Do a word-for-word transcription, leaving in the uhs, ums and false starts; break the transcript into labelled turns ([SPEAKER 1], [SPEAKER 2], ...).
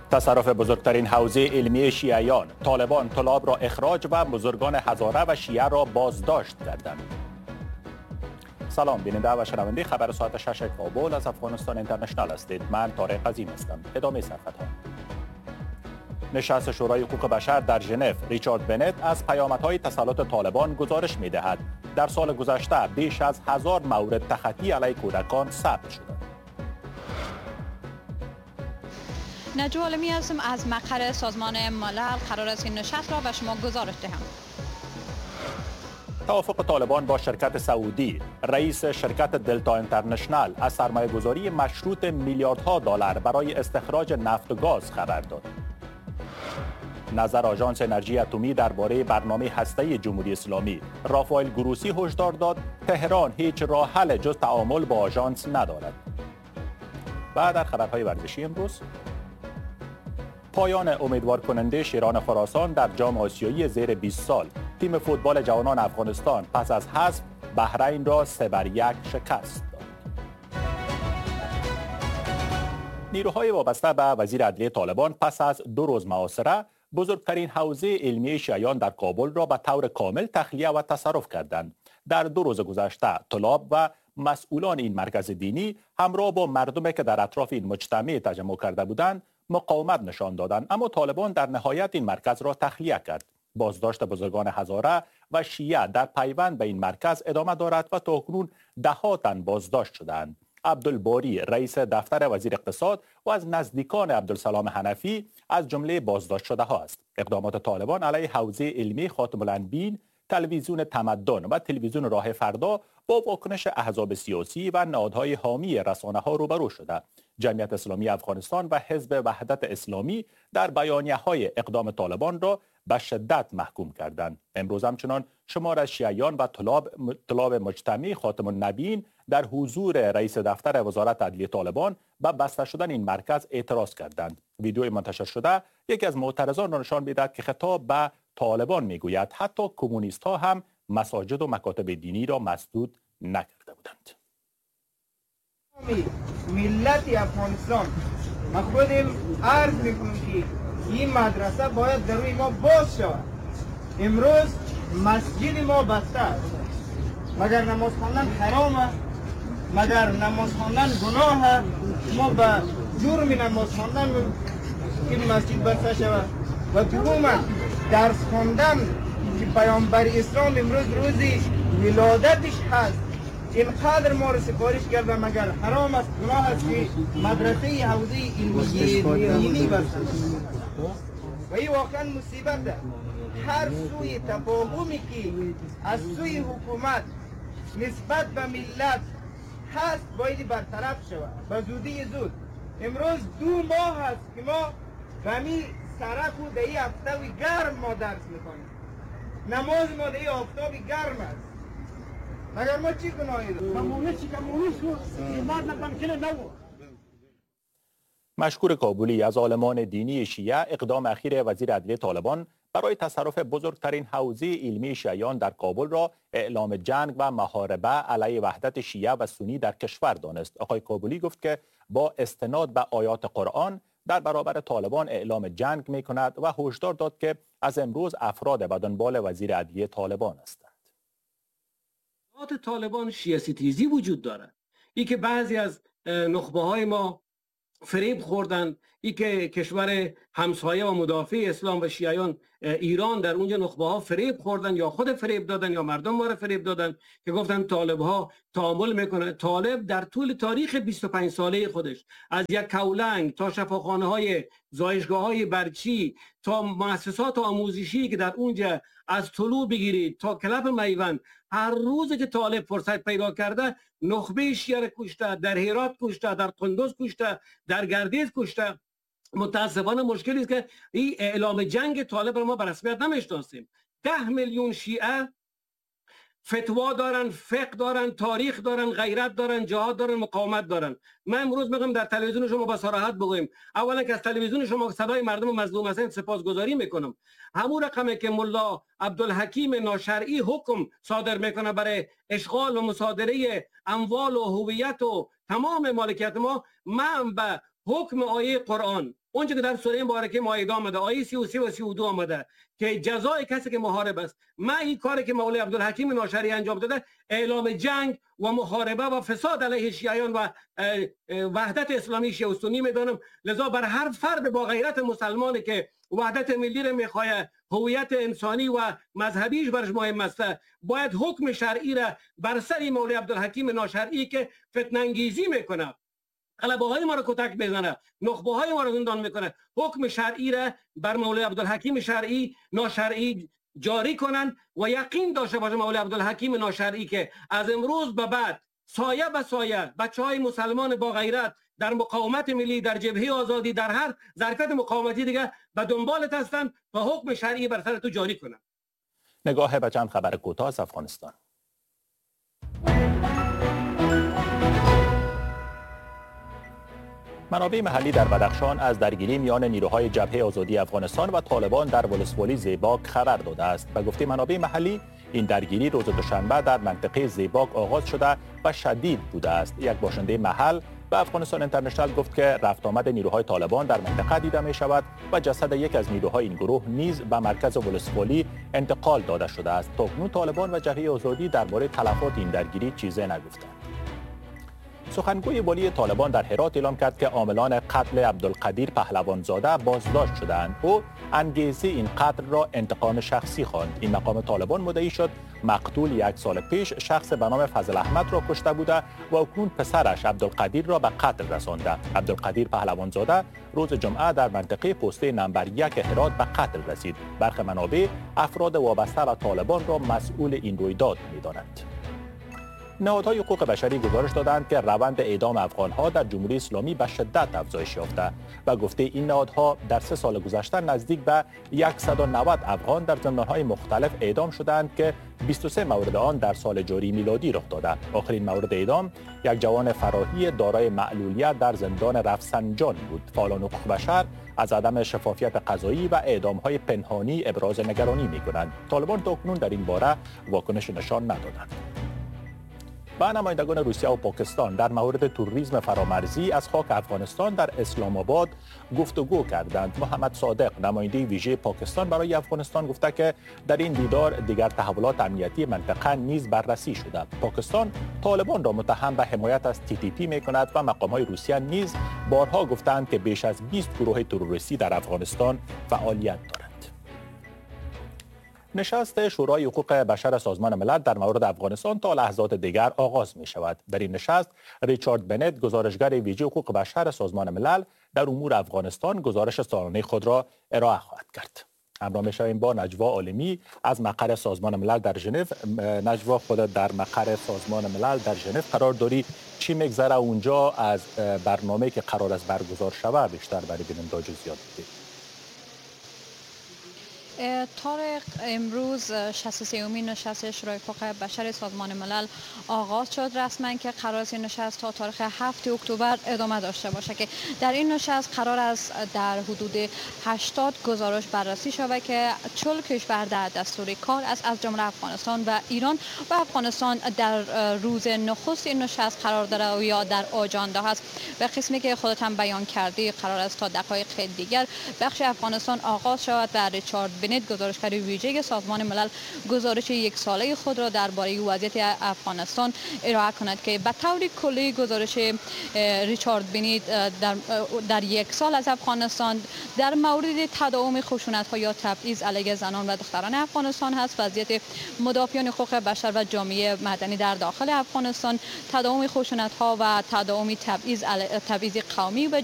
[SPEAKER 1] تصرف بزرگترین حوزه علمی شیعیان، طالبان طلاب را اخراج و بزرگان هزاره و شیعه را بازداشت کردند. سلام بیننده و شنونده خبر ساعت شش کابل از افغانستان اینترنشنال هستید. من طارق عظیم هستم. ادامه صفحات ها. نشست شورای حقوق بشر در ژنو، ریچارد بنت از پیامدهای تسلط طالبان گزارش می‌دهد. در سال گذشته بیش از هزار مورد تخطی علیه کودکان ثبت شده.
[SPEAKER 2] نجوا عالمی هستم از مقر سازمان ملل. قرار است این نشست را به شما گزارش دهم.
[SPEAKER 1] توافق طالبان با شرکت سعودی، رئیس شرکت دلتا اینترنشنال از سرمایه گذاری مشروط میلیاردها دلار برای استخراج نفت و گاز خبر داد. نظر آژانس انرژی اتمی درباره برنامه هسته‌ای جمهوری اسلامی، رافائل گروسی هشدار داد تهران هیچ راه حل جز تعامل با آژانس ندارد. و در خبرهای ورزشی امروز، پایان امیدوار کننده شیران خراسان در جام آسیایی زیر بیست سال، تیم فوتبال جوانان افغانستان پس از حذف بحرین را سه بر یک شکست داد. نیروهای وابسته به وزیر عدلیه طالبان پس از دو روز محاصره بزرگترین حوزه علمی شیعیان در کابل را به طور کامل تخلیه و تصرف کردند. در دو روز گذشته طلاب و مسئولان این مرکز دینی همراه با مردمی که در اطراف این مجتمع تجمع کرده بودند مقاومت نشان دادند، اما طالبان در نهایت این مرکز را تخلیه کرد. بازداشت بزرگان هزاره و شیعه در پیوند به این مرکز ادامه دارد و تاکنون ده ها تن بازداشت شدند. عبدالباری رئیس دفتر وزیر اقتصاد و از نزدیکان عبدالسلام حنفی از جمله بازداشت شده ها است. اقدامات طالبان علیه حوزه علمی خاتم الانبیاء، تلویزیون تمدن و تلویزیون راه فردا با واکنش احزاب سیاسی و نهادهای حامی رسانه ها روبرو شده. جمعیت اسلامی افغانستان و حزب وحدت اسلامی در بیانیه های اقدام طالبان را به شدت محکوم کردند. امروز همچنان شمار از شیعیان و طلاب طلاب مجتمع خاتم النبیین در حضور رئیس دفتر وزارت عدلیه طالبان به بسته شدن این مرکز اعتراض کردند. ویدیوی منتشر شده یکی از معترضان را نشان می‌دهد که خطاب به طالبان میگوید حتی کمونیست ها هم مساجد و مکاتب دینی را مسدود نکرده بودند.
[SPEAKER 3] ملت افغانستان ما خودم عرض میکنم که این مدرسه باید در روی ما باز شود. امروز مسجد ما بسته است، مگر نماز خواندن حرامه؟ مگر نماز خواندن گناهه؟ ما به جرم نماز خواندن این مسجد بسته شود. و دوما درس خواندن که پیامبر اسلام امروز روزی ولادتش هست، اینقدر ما رو سفارش کرده، مگر حرام است، گناه است که مدرسه حوزه علمی دینی بسته و این واقعا مصیبت است. هر سوی تفاهمی که از سوی حکومت نسبت به ملت هست باید برطرف شود به زودی زود. امروز دو ماه است که ما به همین سرک و دهی آفتابی گرم ما درس میکنیم، نماز ما دهی آفتابی گرم است، مگر ما چی گناهی داریم؟
[SPEAKER 1] مشکور کابلی از عالمان دینی شیعه اقدام اخیر وزیر عدلیه طالبان برای تصرف بزرگترین حوزه علمی شیعیان در کابل را اعلام جنگ و محاربه علیه وحدت شیعه و سنی در کشور دانست. آقای کابلی گفت که با استناد به آیات قرآن در برابر طالبان اعلام جنگ می کند و هشدار داد که از امروز افراد به دنبال وزیر عدلیه طالبان هستند.
[SPEAKER 4] طالبان شیعه ستیزی وجود دارد. این که بعضی از نخبه های ما فریب خوردند، این که کشور همسایه و مدافع اسلام و شیعیان ایران در اونجا نخبه ها فریب خوردن یا خود فریب دادن یا مردم ما را فریب دادن که گفتن طالب ها تعامل میکنه. طالب در طول تاریخ بیست و پنج ساله خودش از یک کولنگ تا شفاخانه های زایشگاه های برچی تا مؤسسات آموزشی که در اونجا از طلوع بگیرید تا کلب میوند، هر روز که طالب فرصت پیدا کرده نخبه شیعه را کشته، در هرات کشته، در قندوز کشته، در گردیز کشته. متاسفانه مشکلی است که این اعلام جنگ طالب را ما به رسمیت نمیشناسیم. ده میلیون شیعه فتوا دارن، فقه دارن، تاریخ دارن، غیرت دارن، جهاد دارن، مقاومت دارن. من امروز میگم در تلویزیون شما با صراحت بگویم، اولا که از تلویزیون شما صدای مردم مظلوم هستند سپاسگزاری میکنم. همون رقمی که ملا عبدالحکیم ناشرعی حکم صادر میکنه برای اشغال و مصادره اموال و هویت و تمام مالکیت ما، من به حکم آیه قرآن اونچه که در سوره مبارکه مائده آمده آیه سی و سه و سی و دو آمده که جزای کسی که محارب است. من این کاری که مولوی عبدالحکیم ناشری انجام داده اعلام جنگ و محاربه و فساد علیه شیعیان و وحدت اسلامی شیعه و سنی میدانم. لذا بر هر فرد با غیرت مسلمانی که وحدت ملی را میخواه، هویت انسانی و مذهبیش برش مهم است، باید حکم شرعی را بر سر مولوی عبدالحکیم ناشری که فتنه انگیزی میکنه، غلبه های ما رو کتک بزنه، نخبه های ما رو زندان میکنه، حکم شرعی را بر مولوی عبدالحکیم شرعی ناشرعی جاری کنن و یقین داشته باشه مولوی عبدالحکیم ناشرعی که از امروز به بعد سایه به سایه بچه های مسلمان با غیرت در مقاومت ملی، در جبهه آزادی، در هر ظرفیت مقاومتی دیگه به دنبالت هستن تا حکم شرعی بر سر تو جاری کنن.
[SPEAKER 1] نگاه به چند خبر کوتاه از افغانستان. منابع محلی در بدخشان از درگیری میان نیروهای جبهه آزادی افغانستان و طالبان در ولسوالی زیباک خبر داده است. به گفته منابع محلی این درگیری روز دوشنبه در منطقه زیباک آغاز شده و شدید بوده است. یک باشنده محل به افغانستان اینترنشنال گفت که رفت آمد نیروهای طالبان در منطقه دیده می شود و جسد یک از نیروهای این گروه نیز به مرکز ولسوالی انتقال داده شده است. تاکنون طالبان و جبهه آزادی درباره تلفات این درگیری چیزی نگفتند. سخنگوی والی طالبان در هرات اعلام کرد که عاملان قتل عبدالقدیر پهلوانزاده بازداشت شدند. او انگیزه این قتل را انتقام شخصی خواند. این مقام طالبان مدعی شد مقتول یک سال پیش شخص به نام فضل احمد را کشته بوده و اکنون پسرش عبدالقدیر را به قتل رسانده. عبدالقدیر پهلوانزاده روز جمعه در منطقه پسته نمبر یک هرات به قتل رسید. برخی منابع افراد وابسته به طالبان را مسئول این رویداد می‌دانند. نهادهای حقوق بشری گزارش دادند که روند اعدام افغانها در جمهوری اسلامی به شدت افزایش یافته و گفته این نهادها در سه سال گذشته نزدیک به صد و نود افغان در زندانهای مختلف اعدام شدند که بیست و سه مورد آن در سال جاری میلادی رخ داده. آخرین مورد اعدام یک جوان فراحی دارای معلولیت در زندان رفسنجان بود. فعالان حقوق بشر از عدم شفافیت قضایی و اعدامهای پنهانی ابراز نگرانی می‌کنند. طالبان تاکنون در این باره واکنش نشان ندادند. و نمایندگان روسیه و پاکستان در مورد تروریسم فرامرزی از خاک افغانستان در اسلام آباد گفتگو کردند. محمد صادق نماینده ویژه پاکستان برای افغانستان گفته که در این دیدار دیگر تحولات امنیتی منطقه نیز بررسی شده. پاکستان طالبان را متهم به حمایت از تی تی پی می‌کند و مقام‌های روسیه نیز بارها گفتند که بیش از بیست گروه تروریستی در افغانستان فعالیت دارند. نشست شورای حقوق بشر سازمان ملل در مورد افغانستان تا لحظات دیگر آغاز می شود. در این نشست ریچارد بنت گزارشگر ویژه حقوق بشر سازمان ملل در امور افغانستان گزارش سالانه خود را ارائه خواهد کرد. همراه می شویم با نجوا عالمی از مقر سازمان ملل در ژنو. نجوا، خودت در مقر سازمان ملل در ژنو قرار داری، چی میگذره اونجا از برنامه که قرار است برگزار شود؟ بیشتر برای بیننده جزئیات بدید.
[SPEAKER 2] طارق، امروز شصت و سومین نشست شورای حقوق بشر سازمان ملل آغاز شد رسما که قرار است این نشست تا تاریخ هفتم اکتبر ادامه داشته باشه که در این نشست قرار است در حدود هشتاد گزارش بررسی شود که چهل کشور در دستور کار است از جمله افغانستان و ایران و افغانستان در روز نخست این نشست قرار داره و یا در آجاندا هست. و قسمی که خودت هم بیان کردی قرار است تا دقایق دیگر بخش افغانستان آغاز شود و ریچارد بنت گزارشگر ویژه سازمان ملل گزارش یک ساله خود را درباره وضعیت افغانستان ارائه کند که به طور کلی گزارش ریچارد بنت در, در یک سال از افغانستان در مورد تداوم خشونت ها یا تبعیض علیه زنان و دختران افغانستان هست، وضعیت مدافعان حقوق بشر و جامعه مدنی در داخل افغانستان، تداوم خشونت ها و تداوم تبعیض تبعیض قومی و